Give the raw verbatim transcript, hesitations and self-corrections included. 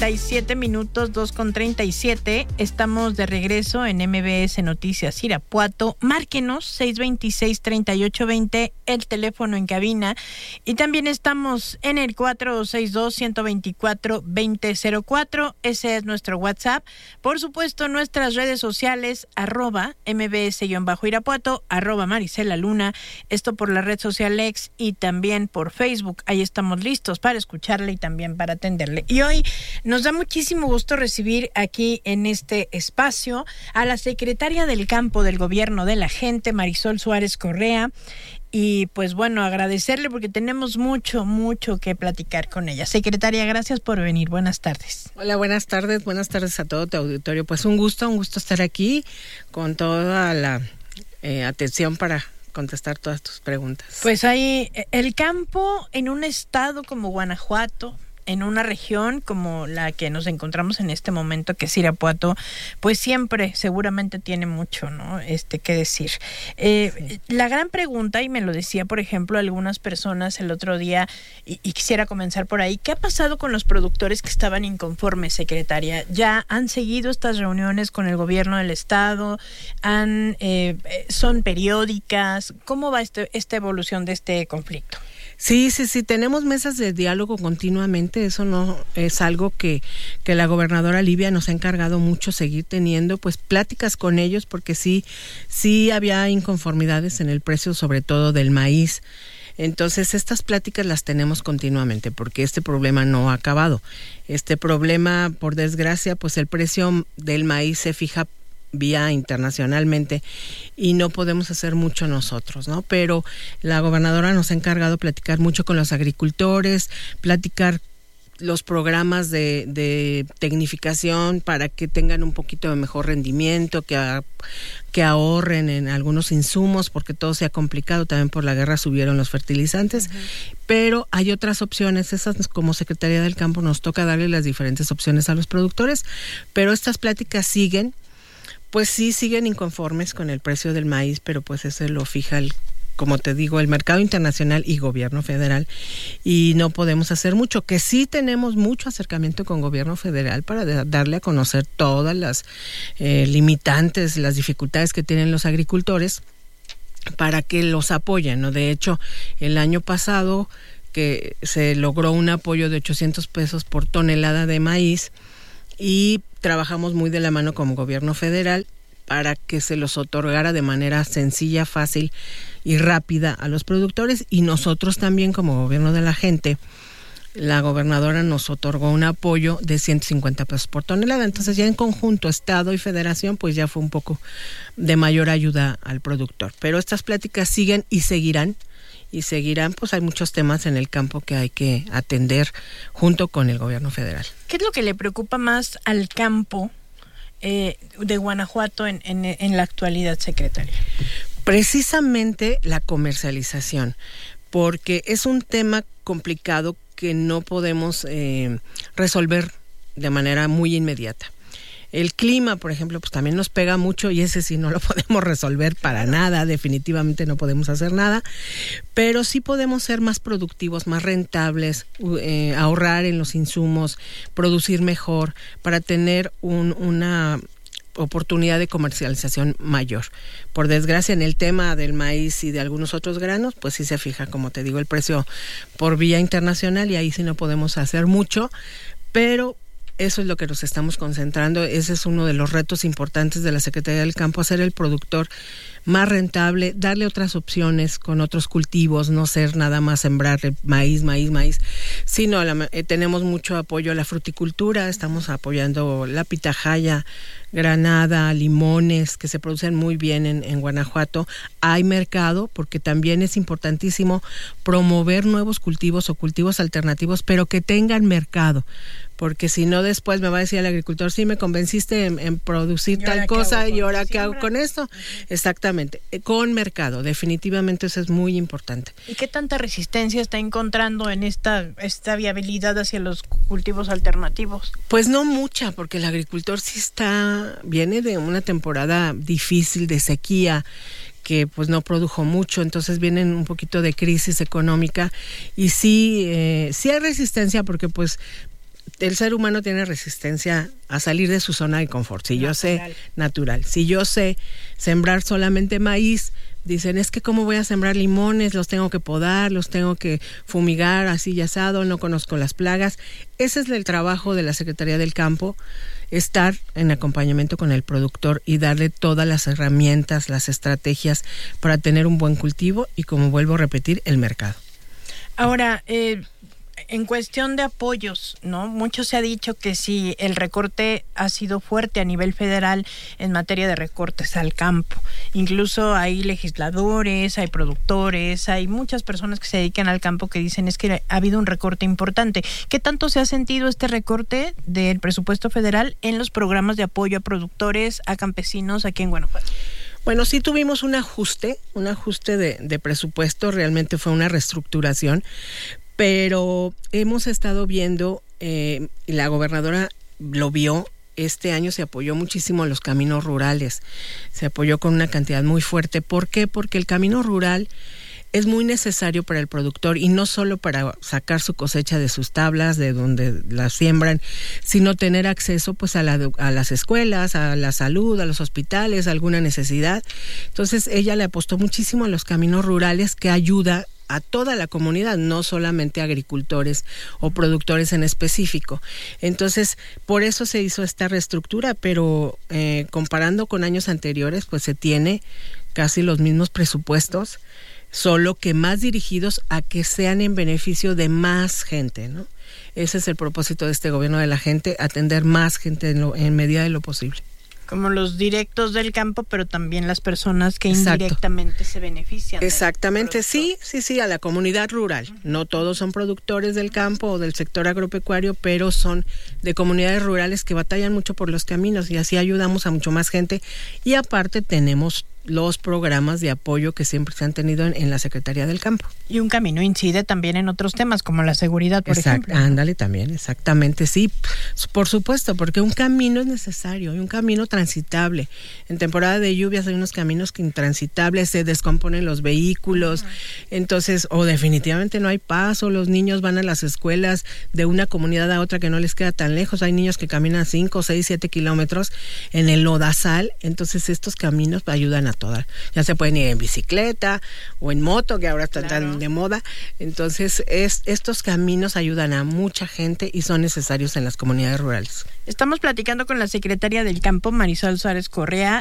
treinta y siete minutos, dos con treinta y siete. Estamos de regreso en M B S Noticias Irapuato. Márquenos seis dos seis, tres ocho dos cero, el teléfono en cabina. Y también estamos en el cuatro seis dos, uno dos cuatro, dos cero cero cuatro. Ese es nuestro WhatsApp. Por supuesto, nuestras redes sociales, arroba mbs-irapuato, arroba Marisela Luna. Esto por la red social X y también por Facebook. Ahí estamos listos para escucharle y también para atenderle. Y hoy nos da muchísimo gusto recibir aquí en este espacio a la secretaria del Campo del Gobierno de la Gente, Marisol Suárez Correa. Y pues bueno, agradecerle porque tenemos mucho, mucho que platicar con ella. Secretaria, gracias por venir. Buenas tardes. Hola, buenas tardes. Buenas tardes a todo tu auditorio. Pues un gusto, un gusto estar aquí con toda la eh, atención para contestar todas tus preguntas. Pues hay el campo en un estado como Guanajuato, en una región como la que nos encontramos en este momento, que es Irapuato, pues siempre seguramente tiene mucho, ¿no? Este que decir. Eh, sí. La gran pregunta, y me lo decía, por ejemplo, algunas personas el otro día, y, y quisiera comenzar por ahí, ¿qué ha pasado con los productores que estaban inconformes, secretaria? ¿Ya han seguido estas reuniones con el gobierno del estado? ¿Han, eh, son periódicas? ¿Cómo va este, esta evolución de este conflicto? Sí, sí, sí, tenemos mesas de diálogo continuamente, eso no es algo que, que la gobernadora Livia nos ha encargado mucho seguir teniendo, pues pláticas con ellos, porque sí, sí había inconformidades en el precio, sobre todo del maíz. Entonces, estas pláticas las tenemos continuamente, porque este problema no ha acabado. Este problema, por desgracia, pues el precio del maíz se fija vía internacionalmente y no podemos hacer mucho nosotros, ¿no? Pero la gobernadora nos ha encargado platicar mucho con los agricultores, platicar los programas de, de tecnificación para que tengan un poquito de mejor rendimiento, que, a, que ahorren en algunos insumos, porque todo se ha complicado, también por la guerra subieron los fertilizantes, uh-huh. Pero hay otras opciones, esas como Secretaría del Campo nos toca darle las diferentes opciones a los productores, pero estas pláticas siguen. Pues sí, siguen inconformes con el precio del maíz, pero pues ese lo fija, el, como te digo, el mercado internacional y gobierno federal, y no podemos hacer mucho. Que sí tenemos mucho acercamiento con gobierno federal para de, darle a conocer todas las eh, limitantes, las dificultades que tienen los agricultores para que los apoyen, ¿no? De hecho, el año pasado que se logró un apoyo de ochocientos pesos por tonelada de maíz, y trabajamos muy de la mano con gobierno federal para que se los otorgara de manera sencilla, fácil y rápida a los productores, y nosotros también como gobierno de la gente, la gobernadora nos otorgó un apoyo de ciento cincuenta pesos por tonelada. Entonces ya en conjunto, Estado y Federación, pues ya fue un poco de mayor ayuda al productor. Pero estas pláticas siguen y seguirán. Y seguirán, pues hay muchos temas en el campo que hay que atender junto con el gobierno federal. ¿Qué es lo que le preocupa más al campo eh, de Guanajuato en, en, en la actualidad, secretaria? Precisamente la comercialización, porque es un tema complicado que no podemos eh, resolver de manera muy inmediata. El clima, por ejemplo, pues también nos pega mucho, y ese sí no lo podemos resolver para nada, definitivamente no podemos hacer nada, pero sí podemos ser más productivos, más rentables, eh, ahorrar en los insumos, producir mejor para tener un, una oportunidad de comercialización mayor. Por desgracia, en el tema del maíz y de algunos otros granos, pues sí se fija, como te digo, el precio por vía internacional, y ahí sí no podemos hacer mucho, pero eso es lo que nos estamos concentrando. Ese es uno de los retos importantes de la Secretaría del Campo, hacer el productor más rentable, darle otras opciones con otros cultivos, no ser nada más sembrar maíz, maíz, maíz, sino la, eh, tenemos mucho apoyo a la fruticultura, estamos apoyando la pitahaya, granada, limones, que se producen muy bien en, en Guanajuato. Hay mercado, porque también es importantísimo promover nuevos cultivos o cultivos alternativos, pero que tengan mercado, porque si no después me va a decir el agricultor, sí, me convenciste en, en producir tal cosa, y ahora qué hago con esto. Uh-huh. Exactamente, con mercado, definitivamente eso es muy importante. ¿Y qué tanta resistencia está encontrando en esta, esta viabilidad hacia los cultivos alternativos? Pues no mucha, porque el agricultor sí está, viene de una temporada difícil de sequía, que pues no produjo mucho, entonces vienen un poquito de crisis económica, y sí, eh, sí hay resistencia, porque pues el ser humano tiene resistencia a salir de su zona de confort. Si natural. yo sé, natural. Si yo sé sembrar solamente maíz, dicen, es que cómo voy a sembrar limones, los tengo que podar, los tengo que fumigar, así y asado, no conozco las plagas. Ese es el trabajo de la Secretaría del Campo, estar en acompañamiento con el productor y darle todas las herramientas, las estrategias para tener un buen cultivo y, como vuelvo a repetir, el mercado. Ahora, eh, en cuestión de apoyos, ¿no? Mucho se ha dicho que si el recorte ha sido fuerte a nivel federal en materia de recortes al campo. Incluso hay legisladores, hay productores, hay muchas personas que se dedican al campo que dicen es que ha habido un recorte importante. ¿Qué tanto se ha sentido este recorte del presupuesto federal en los programas de apoyo a productores, a campesinos aquí en Guanajuato? Bueno, sí tuvimos un ajuste, un ajuste de, de presupuesto, realmente fue una reestructuración, pero hemos estado viendo, eh, la gobernadora lo vio, este año se apoyó muchísimo a los caminos rurales, se apoyó con una cantidad muy fuerte. ¿Por qué? Porque el camino rural es muy necesario para el productor y no solo para sacar su cosecha de sus tablas, de donde la siembran, sino tener acceso pues a, la, a las escuelas, a la salud, a los hospitales, a alguna necesidad. Entonces ella le apostó muchísimo a los caminos rurales, que ayuda a toda la comunidad, no solamente a agricultores o productores en específico. Entonces, por eso se hizo esta reestructura, pero eh, comparando con años anteriores, pues se tiene casi los mismos presupuestos, solo que más dirigidos a que sean en beneficio de más gente, ¿no? Ese es el propósito de este gobierno de la gente, atender más gente en, lo, en medida de lo posible. Como los directos del campo, pero también las personas que Exacto. indirectamente se benefician. Exactamente, sí, sí, sí, a la comunidad rural. Uh-huh. No todos son productores del campo o del sector agropecuario, pero son de comunidades rurales que batallan mucho por los caminos, y así ayudamos a mucho más gente. Y aparte tenemos los programas de apoyo que siempre se han tenido en, en la Secretaría del Campo. Y un camino incide también en otros temas, como la seguridad, por Exacto, ejemplo. Ándale, también, exactamente, sí, por supuesto, porque un camino es necesario, y un camino transitable. En temporada de lluvias hay unos caminos que intransitables, se descomponen los vehículos, uh-huh. entonces, o definitivamente no hay paso, los niños van a las escuelas de una comunidad a otra que no les queda tan lejos, hay niños que caminan cinco, seis, siete kilómetros en el lodazal, entonces estos caminos ayudan a toda. Ya se pueden ir en bicicleta o en moto, que ahora están claro. tan de moda. Entonces, es, estos caminos ayudan a mucha gente y son necesarios en las comunidades rurales. Estamos platicando con la secretaria del Campo, Marisol Suárez Correa.